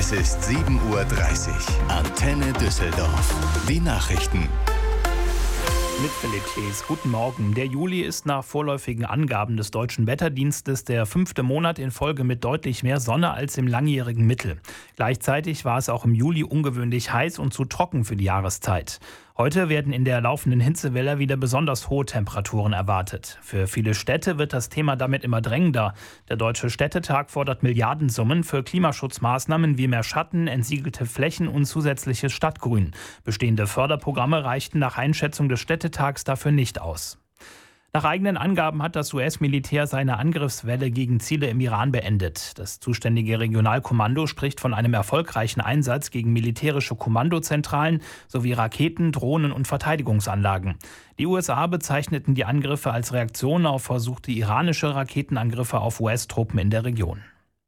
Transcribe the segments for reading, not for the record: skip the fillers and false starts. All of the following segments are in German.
Es ist 7:30 Uhr. Antenne Düsseldorf. Die Nachrichten. Mit Philipp Klees. Guten Morgen. Der Juli ist nach vorläufigen Angaben des Deutschen Wetterdienstes der 5. Monat in Folge mit deutlich mehr Sonne als im langjährigen Mittel. Gleichzeitig war es auch im Juli ungewöhnlich heiß und zu trocken für die Jahreszeit. Heute werden in der laufenden Hitzewelle wieder besonders hohe Temperaturen erwartet. Für viele Städte wird das Thema damit immer drängender. Der Deutsche Städtetag fordert Milliardensummen für Klimaschutzmaßnahmen wie mehr Schatten, entsiegelte Flächen und zusätzliches Stadtgrün. Bestehende Förderprogramme reichten nach Einschätzung des Städtetags dafür nicht aus. Nach eigenen Angaben hat das US-Militär seine Angriffswelle gegen Ziele im Iran beendet. Das zuständige Regionalkommando spricht von einem erfolgreichen Einsatz gegen militärische Kommandozentralen sowie Raketen, Drohnen und Verteidigungsanlagen. Die USA bezeichneten die Angriffe als Reaktion auf versuchte iranische Raketenangriffe auf US-Truppen in der Region.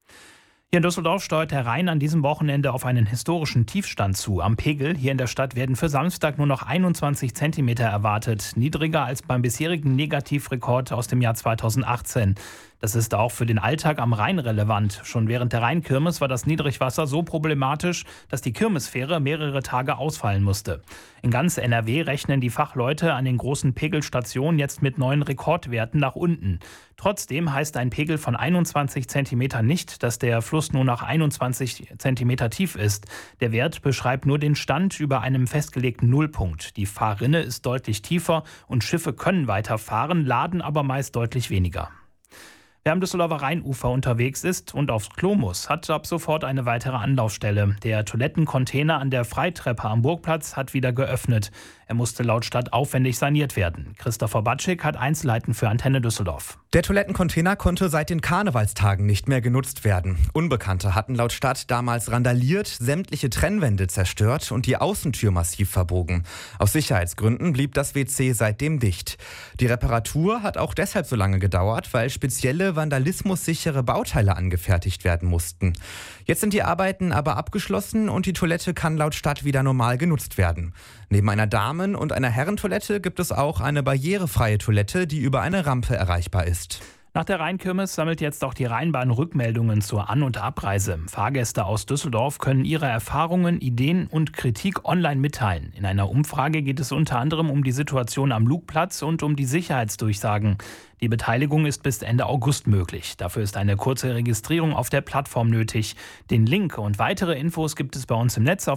Hier in Düsseldorf steuert der Rhein an diesem Wochenende auf einen historischen Tiefstand zu. Am Pegel hier in der Stadt werden für Samstag nur noch 21 Zentimeter erwartet, niedriger als beim bisherigen Negativrekord aus dem Jahr 2018. Das ist auch für den Alltag am Rhein relevant. Schon während der Rheinkirmes war das Niedrigwasser so problematisch, dass die Kirmesfähre mehrere Tage ausfallen musste. In ganz NRW rechnen die Fachleute an den großen Pegelstationen jetzt mit neuen Rekordwerten nach unten. Trotzdem heißt ein Pegel von 21 Zentimeter nicht, dass der Fluss nur noch 21 Zentimeter tief ist. Der Wert beschreibt nur den Stand über einem festgelegten Nullpunkt. Die Fahrrinne ist deutlich tiefer und Schiffe können weiter fahren, laden aber meist deutlich weniger. Wer am Düsseldorfer Rheinufer unterwegs ist und aufs Klo muss, hat ab sofort eine weitere Anlaufstelle. Der Toilettencontainer an der Freitreppe am Burgplatz hat wieder geöffnet. Er musste laut Stadt aufwendig saniert werden. Christopher Batschik hat Einzelheiten für Antenne Düsseldorf. Der Toilettencontainer konnte seit den Karnevalstagen nicht mehr genutzt werden. Unbekannte hatten laut Stadt damals randaliert, sämtliche Trennwände zerstört und die Außentür massiv verbogen. Aus Sicherheitsgründen blieb das WC seitdem dicht. Die Reparatur hat auch deshalb so lange gedauert, weil spezielle vandalismussichere Bauteile angefertigt werden mussten. Jetzt sind die Arbeiten aber abgeschlossen und die Toilette kann laut Stadt wieder normal genutzt werden. Neben einer Damen- und einer Herrentoilette gibt es auch eine barrierefreie Toilette, die über eine Rampe erreichbar ist. Nach der Rheinkirmes sammelt jetzt auch die Rheinbahn Rückmeldungen zur An- und Abreise. Fahrgäste aus Düsseldorf können ihre Erfahrungen, Ideen und Kritik online mitteilen. In einer Umfrage geht es unter anderem um die Situation am Lugplatz und um die Sicherheitsdurchsagen. Die Beteiligung ist bis Ende August möglich. Dafür ist eine kurze Registrierung auf der Plattform nötig. Den Link und weitere Infos gibt es bei uns im Netz auf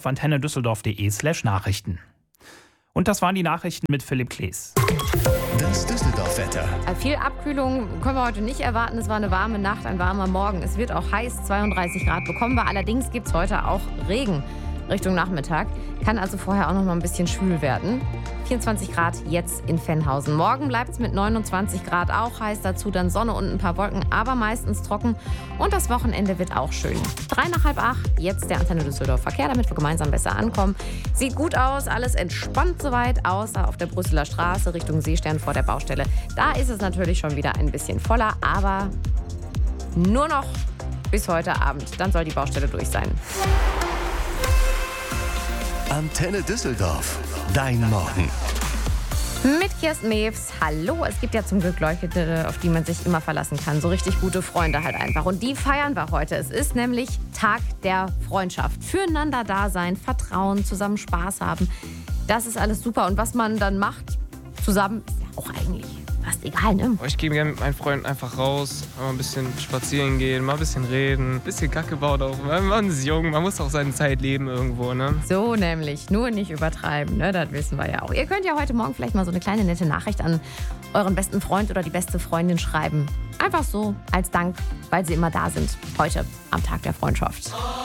antennedüsseldorf.de/Nachrichten. Und das waren die Nachrichten mit Philipp Klees. Das Düsseldorf-Wetter. Viel Abkühlung können wir heute nicht erwarten. Es war eine warme Nacht, ein warmer Morgen. Es wird auch heiß, 32 Grad bekommen wir. Allerdings gibt es heute auch Regen Richtung Nachmittag. Kann also vorher auch noch mal ein bisschen schwül werden. 24 Grad jetzt in Fennhausen. Morgen bleibt es mit 29 Grad auch heiß. Dazu dann Sonne und ein paar Wolken, aber meistens trocken. Und das Wochenende wird auch schön. 7:55, jetzt der Antenne Düsseldorf Verkehr, damit wir gemeinsam besser ankommen. Sieht gut aus, alles entspannt soweit, außer auf der Brüsseler Straße Richtung Seestern vor der Baustelle. Da ist es natürlich schon wieder ein bisschen voller, aber nur noch bis heute Abend. Dann soll die Baustelle durch sein. Antenne Düsseldorf. Dein Morgen. Mit Kirsten Mews. Hallo, es gibt ja zum Glück Leute, auf die man sich immer verlassen kann. So richtig gute Freunde halt einfach. Und die feiern wir heute. Es ist nämlich Tag der Freundschaft. Füreinander da sein, Vertrauen, zusammen Spaß haben. Das ist alles super. Und was man dann macht, zusammen, ist ja auch eigentlich fast egal, ne? Ich gehe gerne mit meinen Freunden einfach raus, mal ein bisschen spazieren gehen, mal ein bisschen reden, ein bisschen Kacke bauen auch. Man ist jung, man muss auch seine Zeit leben irgendwo, ne? So nämlich, nur nicht übertreiben, ne? Das wissen wir ja auch. Ihr könnt ja heute Morgen vielleicht mal so eine kleine nette Nachricht an euren besten Freund oder die beste Freundin schreiben. Einfach so, als Dank, weil sie immer da sind. Heute am Tag der Freundschaft.